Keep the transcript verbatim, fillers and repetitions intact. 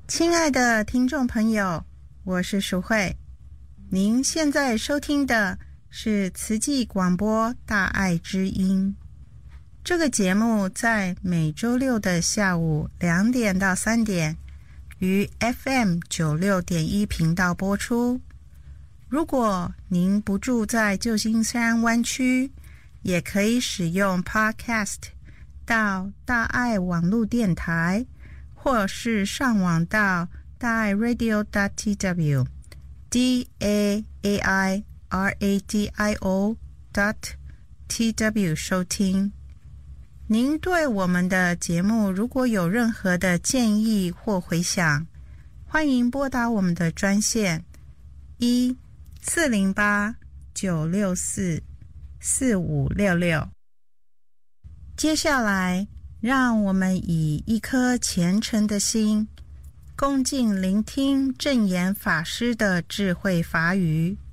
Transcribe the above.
亲爱的听众朋友，我是淑慧。您现在收听的是慈济广播大爱之音。这个节目在每周六的下午两点到三点于 F M 九十六点一 频道播出。如果您不住在旧金山湾区，也可以使用 Podcast 到大爱网络电台，或是上网到大爱 radio.tw d a a i r a d i o dot t w 收听。您对我们的节目如果有任何的建议或回响，欢迎拨打我们的专线一四零八九六四四五六六。接下来让我们以一颗虔诚的心，恭敬聆听证严法师的智慧法语。